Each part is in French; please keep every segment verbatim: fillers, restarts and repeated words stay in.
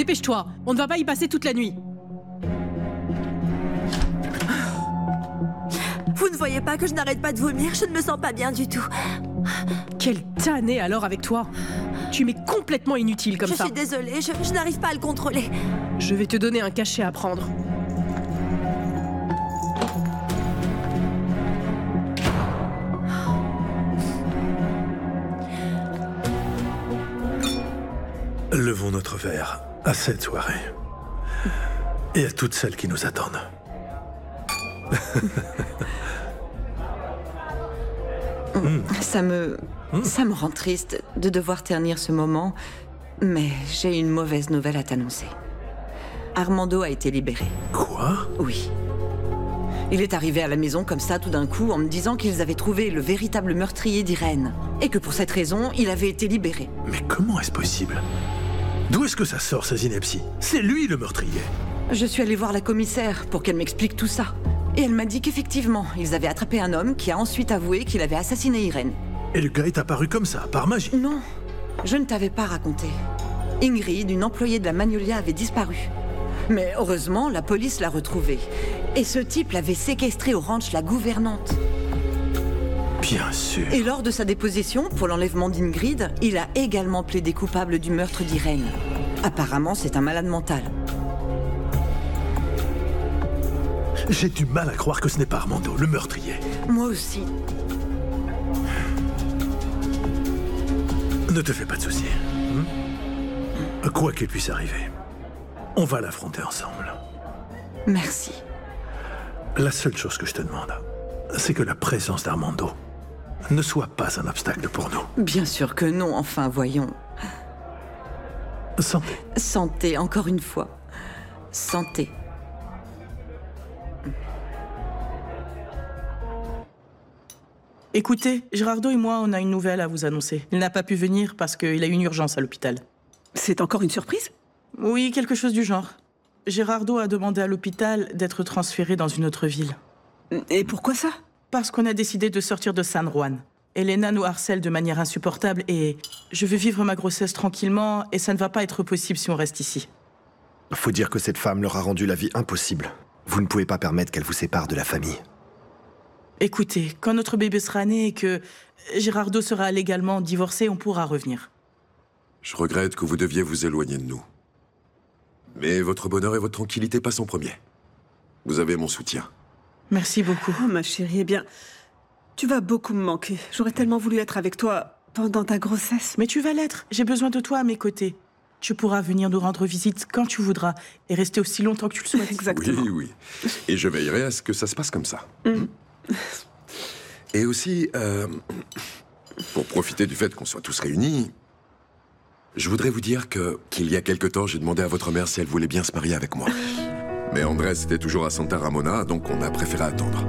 Dépêche-toi, on ne va pas y passer toute la nuit. Vous ne voyez pas que je n'arrête pas de vomir? Je ne me sens pas bien du tout. Quelle tannée alors avec toi. Tu m'es complètement inutile comme je ça. Je suis désolée, je, je n'arrive pas à le contrôler. Je vais te donner un cachet à prendre. Levons notre verre à cette soirée et à toutes celles qui nous attendent. Ça me... ça me rend triste de devoir ternir ce moment, mais j'ai une mauvaise nouvelle à t'annoncer. Armando a été libéré. Quoi? Oui. Il est arrivé à la maison comme ça tout d'un coup en me disant qu'ils avaient trouvé le véritable meurtrier d'Irène et que pour cette raison, il avait été libéré. Mais comment est-ce possible? D'où est-ce que ça sort, ces inepties? C'est lui le meurtrier. Je suis allée voir la commissaire pour qu'elle m'explique tout ça. Et elle m'a dit qu'effectivement, ils avaient attrapé un homme qui a ensuite avoué qu'il avait assassiné Irène. Et le gars est apparu comme ça, par magie? Non, je ne t'avais pas raconté. Ingrid, une employée de la Magnolia, avait disparu. Mais heureusement, la police l'a retrouvée. Et ce type l'avait séquestrée au ranch La Gouvernante. Bien sûr. Et lors de sa déposition pour l'enlèvement d'Ingrid, il a également plaidé coupable du meurtre d'Irène. Apparemment, c'est un malade mental. J'ai du mal à croire que ce n'est pas Armando, le meurtrier. Moi aussi. Ne te fais pas de soucis. Hein? Quoi qu'il puisse arriver, on va l'affronter ensemble. Merci. La seule chose que je te demande, c'est que la présence d'Armando ne soit pas un obstacle pour nous. Bien sûr que non, enfin, voyons. Santé. Santé, encore une fois. Santé. Écoutez, Gerardo et moi, on a une nouvelle à vous annoncer. Il n'a pas pu venir parce qu'il a une urgence à l'hôpital. C'est encore une surprise? Oui, quelque chose du genre. Gerardo a demandé à l'hôpital d'être transféré dans une autre ville. Et pourquoi ça? Parce qu'on a décidé de sortir de San Juan. Elena nous harcèle de manière insupportable et je veux vivre ma grossesse tranquillement et ça ne va pas être possible si on reste ici. Faut dire que cette femme leur a rendu la vie impossible. Vous ne pouvez pas permettre qu'elle vous sépare de la famille. Écoutez, quand notre bébé sera né et que Gerardo sera légalement divorcé, on pourra revenir. Je regrette que vous deviez vous éloigner de nous. Mais votre bonheur et votre tranquillité passent en premier. Vous avez mon soutien. Merci beaucoup. Oh, ma chérie, eh bien, tu vas beaucoup me manquer. J'aurais tellement voulu être avec toi pendant ta grossesse. Mais tu vas l'être. J'ai besoin de toi à mes côtés. Tu pourras venir nous rendre visite quand tu voudras et rester aussi longtemps que tu le souhaites. Exactement. Oui, oui. Et je veillerai à ce que ça se passe comme ça. Mm. Et aussi, euh, pour profiter du fait qu'on soit tous réunis, je voudrais vous dire que qu'il y a quelque temps, j'ai demandé à votre mère si elle voulait bien se marier avec moi. Mais Andrés était toujours à Santa Ramona, donc on a préféré attendre.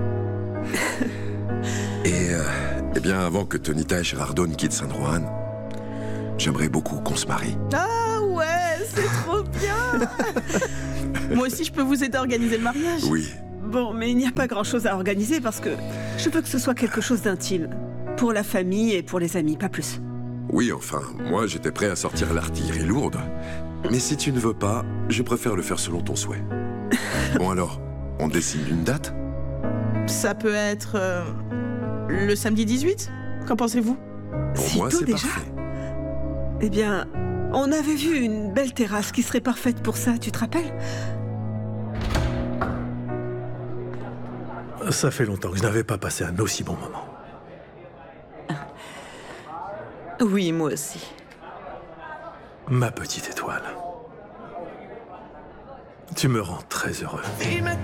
Et, euh, eh bien, avant que Tonita et Gerardo ne quittent San Juan, j'aimerais beaucoup qu'on se marie. Ah ouais, c'est trop bien. Moi aussi, je peux vous aider à organiser le mariage. Oui. Bon, mais il n'y a pas grand-chose à organiser parce que je veux que ce soit quelque chose d'intime. Pour la famille et pour les amis, pas plus. Oui, enfin, moi j'étais prêt à sortir l'artillerie lourde. Mais si tu ne veux pas, je préfère le faire selon ton souhait. Bon alors, on décide d'une date? Ça peut être euh, le samedi dix-huit. Qu'en pensez-vous? Pour Si moi, tôt c'est déjà? parfait. Eh bien, on avait vu une belle terrasse qui serait parfaite pour ça, tu te rappelles? Ça fait longtemps que je n'avais pas passé un aussi bon moment. Oui, moi aussi. Ma petite étoile. Tu me rends très heureux. Dime